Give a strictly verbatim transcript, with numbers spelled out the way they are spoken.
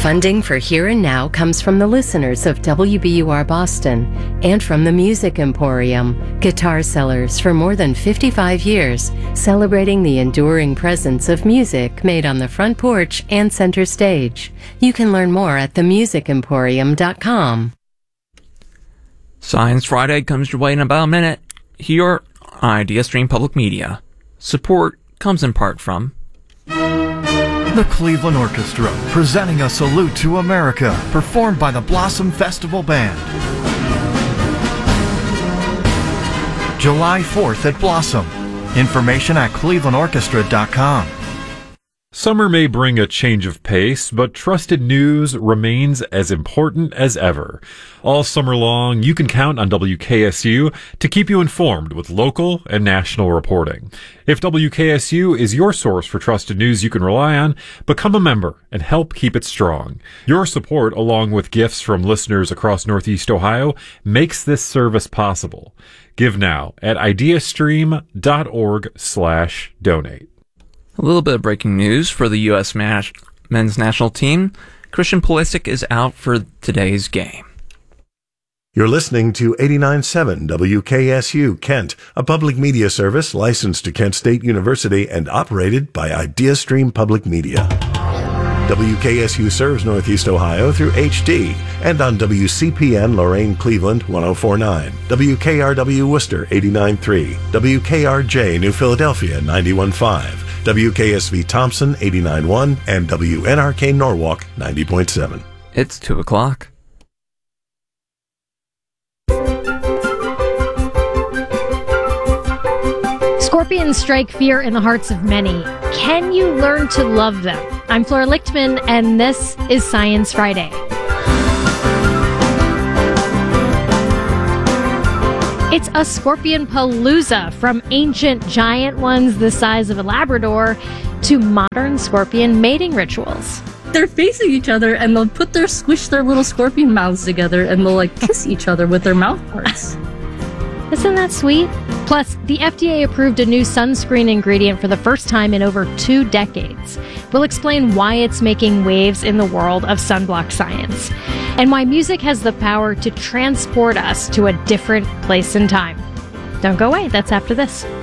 Funding for Here and Now comes from the listeners of W B U R Boston and from the Music Emporium, guitar sellers for more than fifty-five years, celebrating the enduring presence of music made on the front porch and center stage. You can learn more at the music emporium dot com. Science Friday comes your way in about a minute here on IdeaStream Public Media. Support comes in part from the Cleveland Orchestra, presenting a salute to America, performed by the Blossom Festival Band. July fourth at Blossom. Information at cleveland orchestra dot com. Summer may bring a change of pace, but trusted news remains as important as ever. All summer long, you can count on W K S U to keep you informed with local and national reporting. If W K S U is your source for trusted news you can rely on, become a member and help keep it strong. Your support, along with gifts from listeners across Northeast Ohio, makes this service possible. Give now at ideastream dot org slash donate. A little bit of breaking news for the U S mas- men's national team. Christian Pulisic is out for today's game. You're listening to eighty-nine point seven W K S U Kent, a public media service licensed to Kent State University and operated by IdeaStream Public Media. W K S U serves Northeast Ohio through H D and on W C P N Lorain Cleveland one oh four point nine, W K R W Worcester eighty-nine point three, W K R J New Philadelphia ninety-one point five, W K S V Thompson eighty-nine point one, and W N R K Norwalk ninety point seven. It's two o'clock. Scorpions strike fear in the hearts of many. Can you learn to love them? I'm Flora Lichtman, and this is Science Friday. It's a scorpion palooza, from ancient giant ones the size of a Labrador to modern scorpion mating rituals. They're facing each other, and they'll put their squish their little scorpion mouths together, and they'll like kiss each other with their mouth parts. Isn't that sweet? Plus, the F D A approved a new sunscreen ingredient for the first time in over two decades. We'll explain why it's making waves in the world of sunblock science, and why music has the power to transport us to a different place in time. Don't go away, that's after this.